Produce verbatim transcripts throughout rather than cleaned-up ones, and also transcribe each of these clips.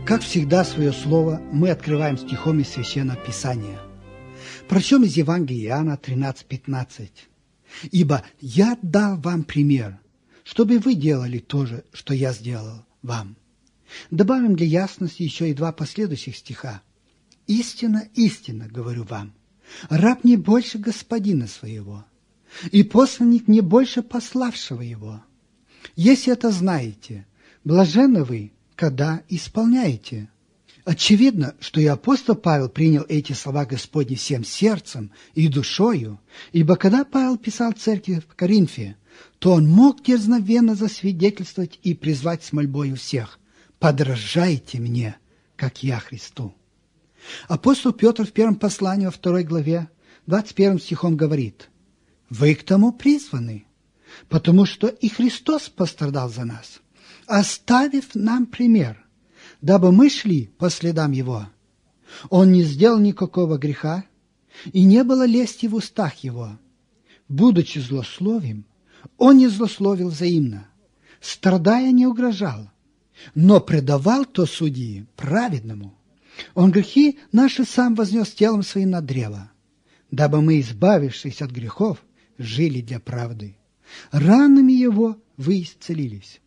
Как всегда, свое слово мы открываем стихом из Священного Писания. Прочтем из Евангелия Иоанна тринадцать пятнадцать. «Ибо я дал вам пример, чтобы вы делали то же, что я сделал вам». Добавим для ясности еще и два последующих стиха. «Истинно, истинно, говорю вам, раб не больше господина своего, и посланник не больше пославшего его. Если это знаете, блаженны вы, когда исполняете». Очевидно, что и апостол Павел принял эти слова Господни всем сердцем и душою, ибо когда Павел писал церкви в Коринфе, то он мог дерзновенно засвидетельствовать и призвать с мольбою всех: «Подражайте мне, как я Христу». Апостол Петр в первом послании во второй главе, двадцать первым стихом говорит: «Вы к тому призваны, потому что и Христос пострадал за нас, оставив нам пример, дабы мы шли по следам Его. Он не сделал никакого греха, и не было лести в устах Его. Будучи злословием, Он не злословил взаимно, страдая не угрожал, но предавал то судьи праведному. Он грехи наши сам вознес телом своим на древо, дабы мы, избавившись от грехов, жили для правды. Ранами Его вы исцелились».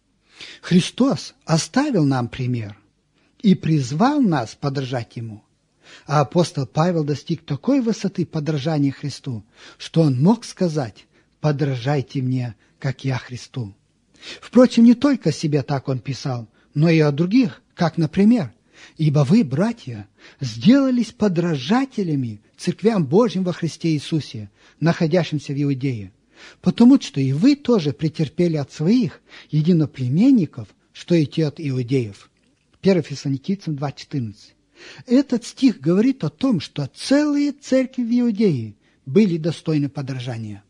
Христос оставил нам пример и призвал нас подражать Ему. А апостол Павел достиг такой высоты подражания Христу, что он мог сказать: «Подражайте мне, как я Христу». Впрочем, не только о себе так он писал, но и о других, как, например: «Ибо вы, братья, сделались подражателями церквям Божьим во Христе Иисусе, находящимся в Иудее, потому что и вы тоже претерпели от своих единоплеменников, что и те от иудеев». первое Фессалоникийцам два четырнадцать. Этот стих говорит о том, что целые церкви в Иудее были достойны подражания.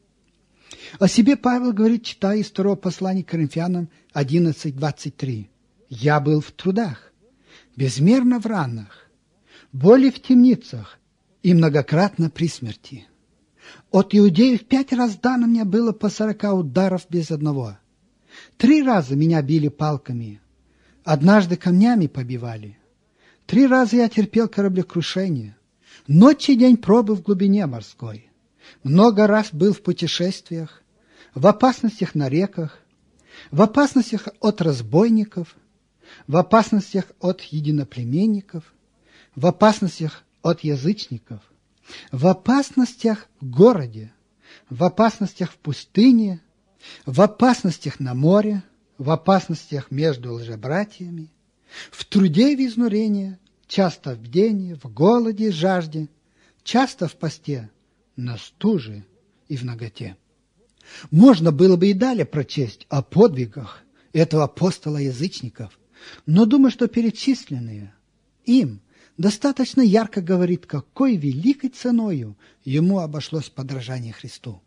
О себе Павел говорит, читая из второго послания к Коринфянам одиннадцать двадцать три. «Я был в трудах, безмерно в ранах, боли в темницах и многократно при смерти. От иудеев пять раз дано мне было по сорока ударов без одного. Три раза меня били палками, однажды камнями побивали. Три раза я терпел кораблекрушение, ночь и день пробыл в глубине морской. Много раз был в путешествиях, в опасностях на реках, в опасностях от разбойников, в опасностях от единоплеменников, в опасностях от язычников, в опасностях в городе, в опасностях в пустыне, в опасностях на море, в опасностях между лжебратьями, в труде и в изнурении, часто в бдении, в голоде и жажде, часто в посте, на стуже и в наготе». Можно было бы и далее прочесть о подвигах этого апостола язычников, но думаю, что перечисленные им достаточно ярко говорит, какой великой ценою ему обошлось подражание Христу.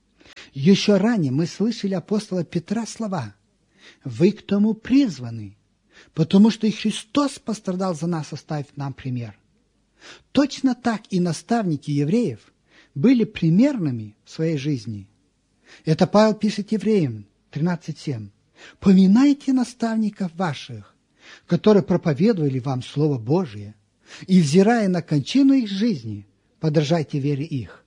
Еще ранее мы слышали апостола Петра слова: «Вы к тому призваны, потому что и Христос пострадал за нас, оставив нам пример». Точно так и наставники евреев были примерными в своей жизни. Это Павел пишет евреям тринадцать семь. «Поминайте наставников ваших, которые проповедовали вам Слово Божие, и, взирая на кончину их жизни, подражайте вере их.